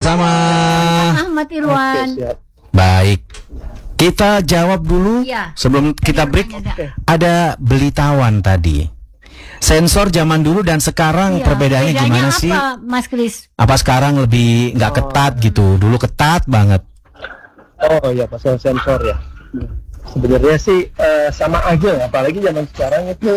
sama-sama. Ahmad Irwan. Baik. Kita jawab dulu sebelum kita break. Ada Belitawan tadi. Sensor zaman dulu dan sekarang perbedaannya gimana apa, sih? Mas Kris? Apa sekarang lebih nggak ketat gitu? Dulu ketat banget. Oh ya, pasal sensor ya. Sebenarnya sih sama aja ya, apalagi zaman sekarang itu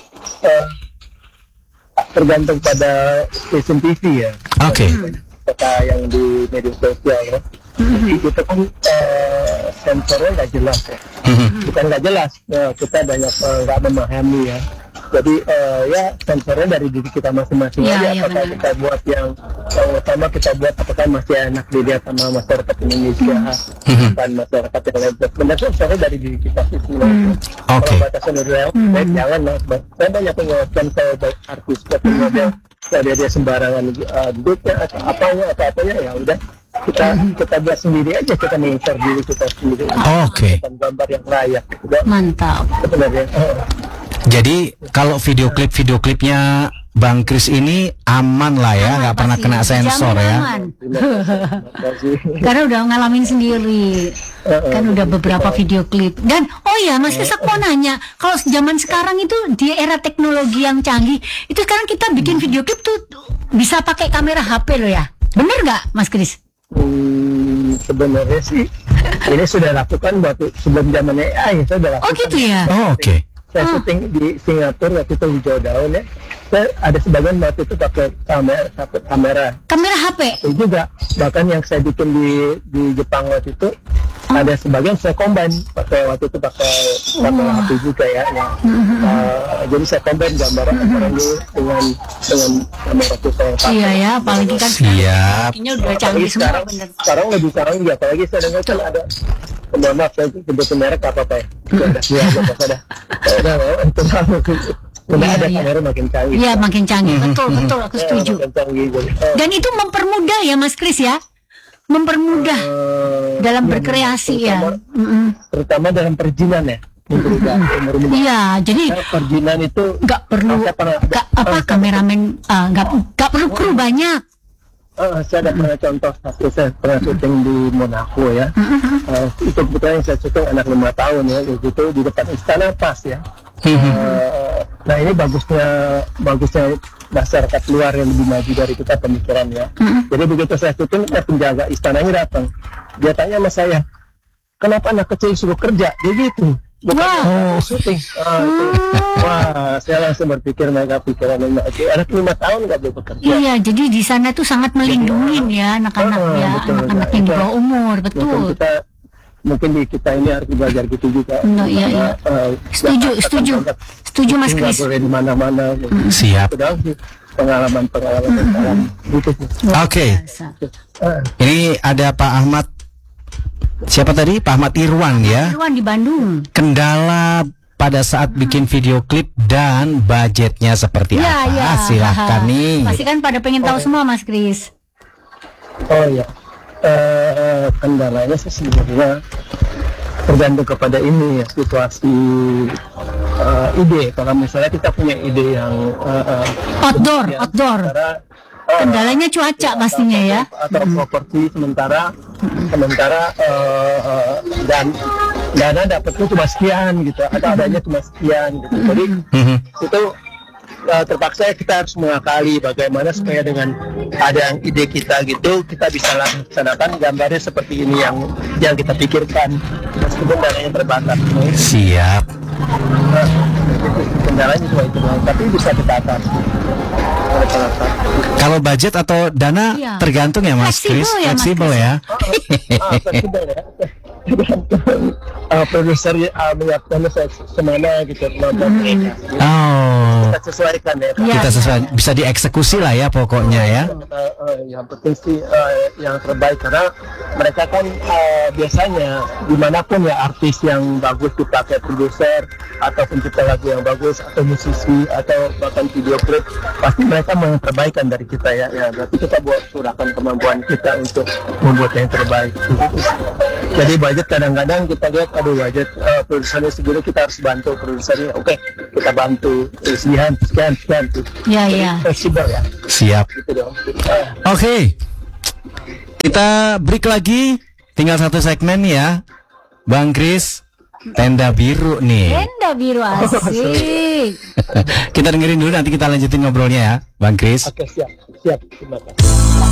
tergantung pada stasiun TV ya. Oke. Kata yang di media sosial ya. Itu kan sensornya nggak jelas ya. Bukan nggak jelas, kita banyak nggak memahami ya. Jadi ya sensornya dari diri kita masing-masing aja. Apakah kita buat yang utama kita buat apakah masih enak dilihat sama masyarakat Indonesia dan masyarakat yang lain. Sebenarnya sensornya dari diri kita sih sebenarnya. Kalau batasan real, baik jangan lah. Saya banyak mengingatkan ke baik artis sepertinya dia sembarangan duduknya atau apanya ya udah kita buat sendiri aja, kita mengincar diri kita sendiri. Dan gambar yang layak. Mantap. Sebenarnya. Jadi kalau video klipnya Bang Kris ini aman lah ya, nggak pernah kena sensor ya. Karena udah ngalamin sendiri, kan udah beberapa video klip. Dan Mas Kris, aku mau nanya, kalau zaman sekarang itu di era teknologi yang canggih, itu sekarang kita bikin video klip tuh bisa pakai kamera HP loh ya, bener nggak Mas Kris? Sebenarnya sih ini sudah lakukan waktu sebelum zamannya AI, saya sudah lakukan. Oh gitu ya? Saya syuting di Singapura waktu itu hijau daun ya. Saya ada sebagian waktu itu pakai kamera HP itu juga. Bahkan yang saya bikin di Jepang waktu itu ada sebagian saya combine waktu itu pakai HP juga ya. Jadi saya combine gambar dengan kamera kita yang pakai. Iya ya, apalagi kan ini udah canggih semua. Sekarang lebih canggih, apalagi saya dengar kan ada. Maaf, saya sebut merek apa ya? Udah ada kamera makin canggih. Iya, makin canggih. Betul, aku setuju. Dan itu mempermudah ya Mas Kris ya? Mempermudah dalam berkreasi ya. Terutama dalam perizinan ya. Iya, jadi perizinan itu nggak perlu kameramen, nggak perlu kru banyak. Saya ada pernah contoh, saya pernah syuting di Monaco ya. Itu kebetulan yang saya syuting anak 5 tahun ya, gitu di depan istana pas ya. Nah ini bagusnya masyarakat luar yang lebih maju dari kita pemikirannya. Jadi begitu saya syuting, penjaga istananya datang, dia tanya sama saya, kenapa anak kecil suruh kerja? Dia gitu. Syuting. Wah, saya langsung berpikir mereka pikirannya anak 5 tahun nggak boleh bekerja. Iya, jadi di sana tuh sangat melindungi ya anak-anak ya, anak-anak yang di bawah umur, betul. Mungkin kita ini harus belajar gitu juga. Iya. Setuju Mas Kris. Boleh di mana-mana. Siap. Pengalaman gitu. Oke. Ini ada Pak Ahmad. Siapa tadi? Pak Ahmad Irwan ya. Irwan di Bandung. Kendala pada saat bikin video klip dan budgetnya seperti apa? Silahkan nih. Pasti kan pada pengen tahu semua Mas Kris. Oh iya. Kendalanya sih sebenarnya tergantung kepada ini ya, situasi ide. Kalau misalnya kita punya ide yang outdoor. Kendalanya cuaca pastinya ya. Atau properti sementara dan dana dapatnya cuma sekian gitu, atau adanya cuma sekian gitu. Jadi itu terpaksa kita harus mengakali bagaimana supaya dengan ada yang ide kita gitu, kita bisa laksanakan gambarnya seperti ini yang kita pikirkan meskipun dananya terbatas. Siap. Kendalanya cuma itu, tapi bisa kita atasi. Kalau budget atau dana tergantung ya Mas Kris, fleksibel ya. Fleksibel ya. Produser menyiapkan semana gitu. Kita sesuaikan ya. Kita sesuaikan, bisa dieksekusi lah ya pokoknya ya. Yang penting sih yang terbaik, karena mereka kan biasanya dimanapun ya artis yang bagus dipakai produser atau pencipta lagu yang bagus atau musisi atau bahkan video klip, pasti mereka mau yang terbaikan dari kita ya. Berarti kita curahkan kemampuan kita untuk membuat yang terbaik. Jadi budget kadang-kadang kita lihat budget produsernya segini, kita harus bantu produsernya. Oke, kita bantu sekian. Iya. Fleksibel ya. Siap. Gitu dong. Oke. Kita break lagi, tinggal satu segmen ya, Bang Kris. Tenda biru nih. Tenda biru asik. Kita dengerin dulu, nanti kita lanjutin ngobrolnya ya, Bang Kris. Oke, siap. Terima kasih.